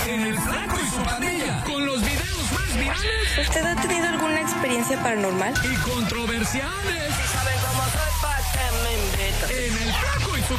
en El Flaco y su Pandilla, con los videos más virales. ¿Usted ha tenido alguna experiencia paranormal? Y controversiales. Si saben cómo soy, ¿pa' qué me invitan? En El Flaco y su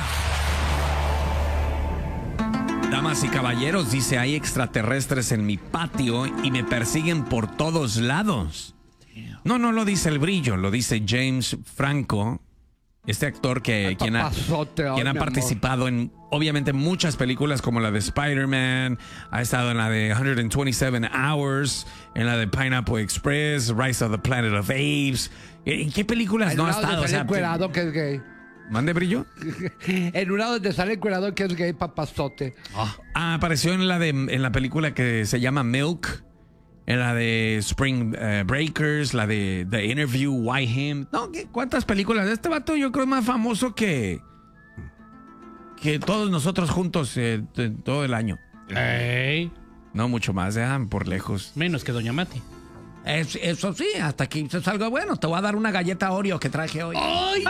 Pandilla. Damas y caballeros, dice, hay extraterrestres en mi patio y me persiguen por todos lados. No lo dice El Brillo, lo dice James Franco, este actor quien ha participado en, obviamente, muchas películas como la de Spider-Man, ha estado en la de 127 Hours, en la de Pineapple Express, Rise of the Planet of Apes. ¿En qué películas no ha estado? O sea, encuerado que es gay. ¿Mande, Brillo? En una donde sale encuerado que es gay, papazote. Apareció en la película que se llama Milk, en la de Spring Breakers, la de The Interview, Why Him. No, ¿cuántas películas? Este vato yo creo es más famoso que todos nosotros juntos todo el año. Ey. No, mucho más, por lejos. Menos que Doña Mati. Eso sí, hasta que hice algo bueno. Te voy a dar una galleta Oreo que traje hoy. ¡Ay!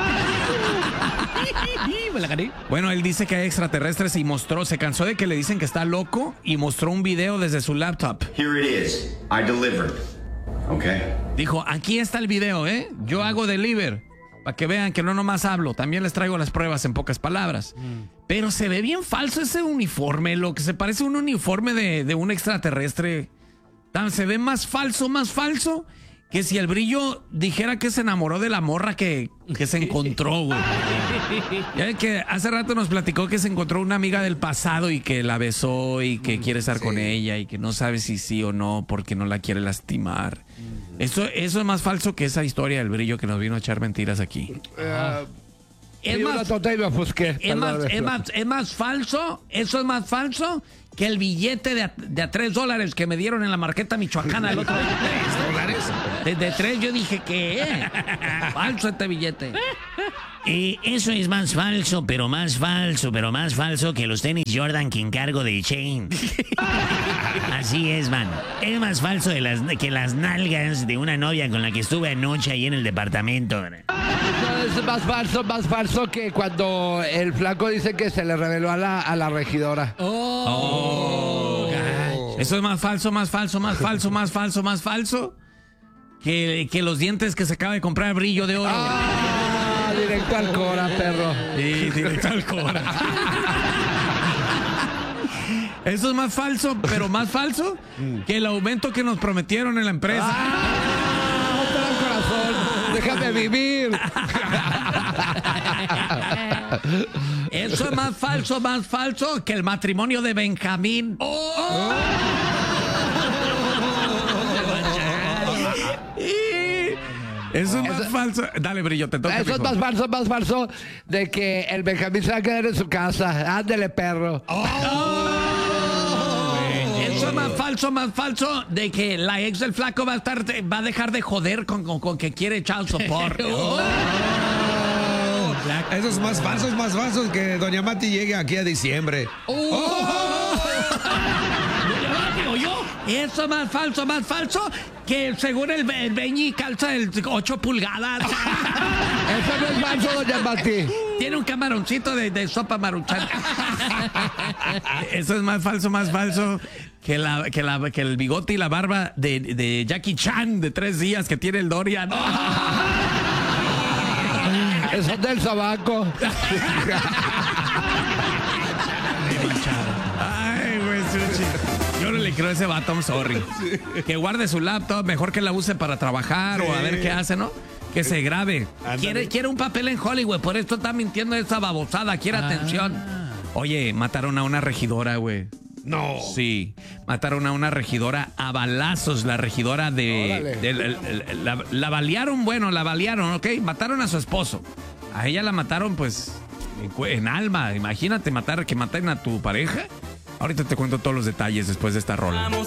Me la gané. Bueno, él dice que hay extraterrestres y se cansó de que le dicen que está loco y mostró un video desde su laptop. Here it is. I delivered. Okay. Dijo, aquí está el video, Yo hago deliver. Para que vean que no nomás hablo. También les traigo las pruebas en pocas palabras. Pero se ve bien falso ese uniforme. Lo que se parece a un uniforme de un extraterrestre. Se ve más falso que si El Brillo dijera que se enamoró de la morra que se encontró, güey. Ya ves que hace rato nos platicó que se encontró una amiga del pasado y que la besó y que quiere estar con ella y que no sabe si sí o no porque no la quiere lastimar. Eso es más falso que esa historia del Brillo que nos vino a echar mentiras aquí. Es más falso, eso es más falso que el billete de a $3 que me dieron en la marqueta michoacana el otro día. ¿$3? De 3 yo dije que falso este billete. Eso es más falso que los tenis Jordan que encargo de Chain. Así es, man. Es más falso que las nalgas de una novia con la que estuve anoche ahí en el departamento. Es más falso que cuando el flaco dice que se le reveló a la regidora. Eso es más falso que los dientes que se acaba de comprar Brillo de oro. Directo al Cora, perro. Sí, directo al Cora. Eso es más falso, pero más falso que el aumento que nos prometieron en la empresa. Ópera al corazón. Déjame vivir. Eso es más falso que el matrimonio de Benjamín. Eso es más falso. Dale, Brillo, te toca. Eso es más falso de que el Benjamín se va a quedar en su casa. Ándele, perro. Eso es más falso de que la ex del flaco va a dejar de joder con que quiere echar support. Eso es más falso que Doña Mati llegue aquí a diciembre. Eso es más falso que según el Beñi calza el 8 pulgadas. Eso no es falso, Doña Mati. Tiene un camaroncito de sopa maruchan. Eso es más falso que el bigote y la barba de Jackie Chan de 3 días que tiene el Dorian. Eso es del sobaco. Ay, güey, Suchi. Yo no le creo a ese vato, I'm sorry. Que guarde su laptop, mejor que la use para trabajar o a ver qué hace, ¿no? Que se grabe. Quiere un papel en Hollywood, por esto está mintiendo esa babosada, quiere atención. Oye, mataron a una regidora, güey. No. Sí, mataron a una regidora a balazos, la regidora la balearon, ¿ok? Mataron a su esposo. A ella la mataron, pues, en alma. Imagínate que maten a tu pareja. Ahorita te cuento todos los detalles después de esta rola.